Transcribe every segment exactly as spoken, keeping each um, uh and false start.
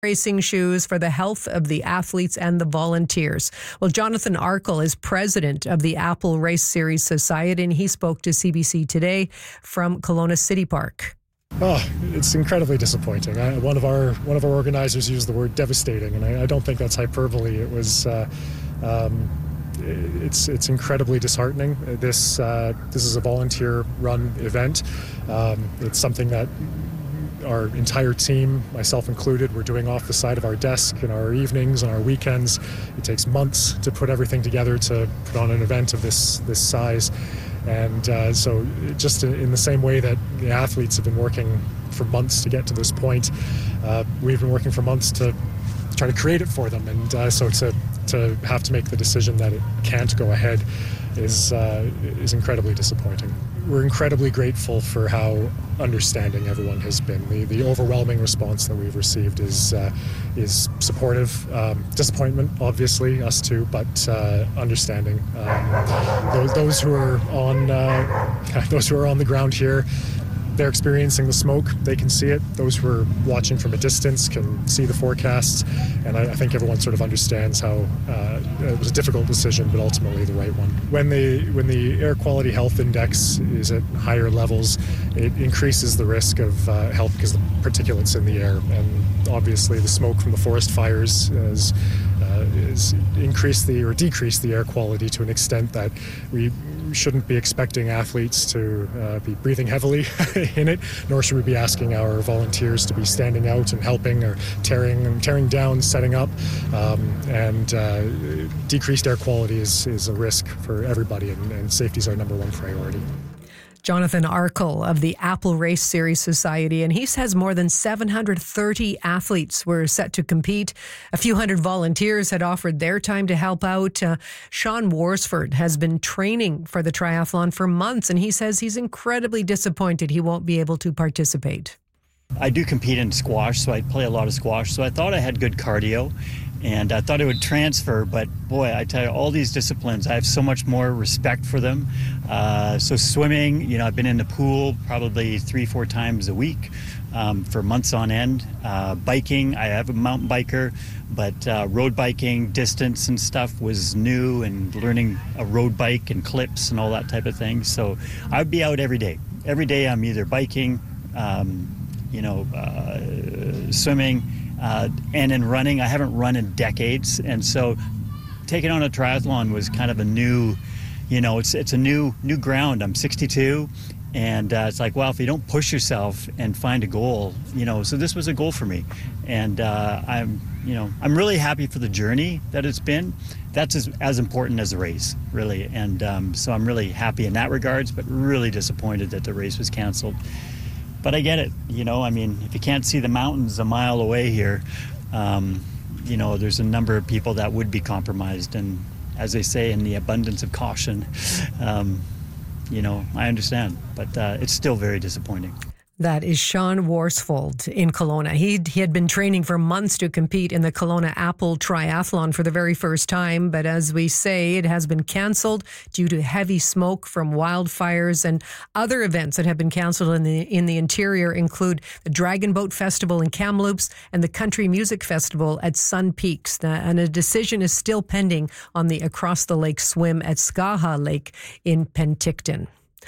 racing shoes for the health of the athletes and the volunteers. Well, Jonathan Arkell is president of the Apple Race Series Society, and he spoke to C B C Today from Kelowna City Park. Oh, it's incredibly disappointing. I, one of our one of our organizers used the word devastating, and I, I don't think that's hyperbole. It was, uh, um, it's it's incredibly disheartening. This uh, this is a volunteer-run event. Um, it's something that our entire team, myself included, we're doing off the side of our desk in our evenings and our weekends. It takes months to put everything together to put on an event of this this size. And uh, so just in the same way that the athletes have been working for months to get to this point, uh, we've been working for months to try to create it for them. And uh, so to to have to make the decision that it can't go ahead is uh, is incredibly disappointing. We're incredibly grateful for how understanding everyone has been. The the overwhelming response that we've received is uh, is supportive. Um, disappointment, obviously, us too, but uh, understanding. Um, those those who are on uh, those who are on the ground here, they're experiencing the smoke. They can see it. Those who are watching from a distance can see the forecasts, and I, I think everyone sort of understands how uh, it was a difficult decision, but ultimately the right one. When the when the air quality health index is at higher levels, it increases the risk of uh, health because the particulates in the air, and obviously the smoke from the forest fires has uh, is increased the or decreased the air quality to an extent that we shouldn't be expecting athletes to uh, be breathing heavily in it, nor should we be asking our volunteers to be standing out and helping or tearing tearing down, setting up. Um, and uh, decreased air quality is, is a risk for everybody, and, and safety is our number one priority. Jonathan Arkell of the Apple Race Series Society, and he says more than seven hundred thirty athletes were set to compete. A few hundred volunteers had offered their time to help out. Uh, Sean Worsford has been training for the triathlon for months, and he says he's incredibly disappointed he won't be able to participate. I do compete in squash, so I play a lot of squash, so I thought I had good cardio. And I thought it would transfer, but boy, I tell you, all these disciplines, I have so much more respect for them. Uh, so swimming, you know, I've been in the pool probably three, four times a week um, for months on end. Uh, biking, I have a mountain biker, but uh, road biking, distance and stuff was new, and learning a road bike and clips and all that type of thing. So I'd be out every day. Every day I'm either biking, um, you know, uh, swimming, Uh, and in running. I haven't run in decades, and so taking on a triathlon was kind of a new, you know, it's it's a new new ground. I'm sixty-two, and uh, it's like, well, if you don't push yourself and find a goal, you know, so this was a goal for me, and uh, I'm, you know, I'm really happy for the journey that it's been. That's as, as important as the race, really, and um, so I'm really happy in that regards, but really disappointed that the race was canceled. But I get it, you know, I mean, if you can't see the mountains a mile away here, um, you know, there's a number of people that would be compromised. And as they say, in the abundance of caution, um, you know, I understand. But uh, it's still very disappointing. That is Sean Worsfold in Kelowna. He, he had been training for months to compete in the Kelowna Apple Triathlon for the very first time. But as we say, it has been canceled due to heavy smoke from wildfires, and other events that have been canceled in the in the interior include the Dragon Boat Festival in Kamloops and the Country Music Festival at Sun Peaks. And a decision is still pending on the Across the Lake swim at Skaha Lake in Penticton.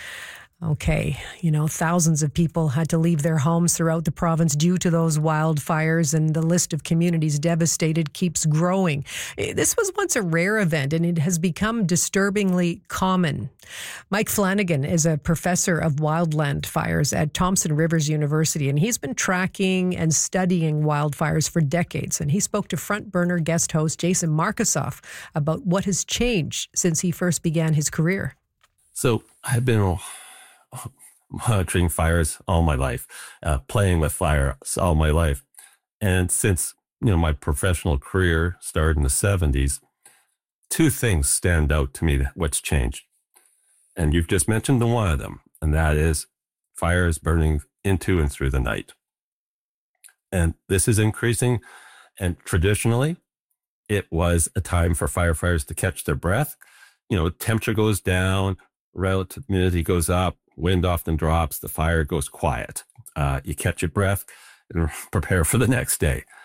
Okay, you know, thousands of people had to leave their homes throughout the province due to those wildfires, and the list of communities devastated keeps growing. This was once a rare event, and it has become disturbingly common. Mike Flanagan is a professor of wildland fires at Thompson Rivers University, and he's been tracking and studying wildfires for decades. And he spoke to Front Burner guest host Jason Markusoff about what has changed since he first began his career. So I've been monitoring fires all my life, uh, playing with fire all my life. And since, you know, my professional career started in the seventies, two things stand out to me what's changed. And you've just mentioned the one of them, and that is fires burning into and through the night. And this is increasing. And traditionally, it was a time for firefighters to catch their breath. You know, temperature goes down, relative humidity goes up, wind often drops, the fire goes quiet. Uh, you catch your breath and prepare for the next day.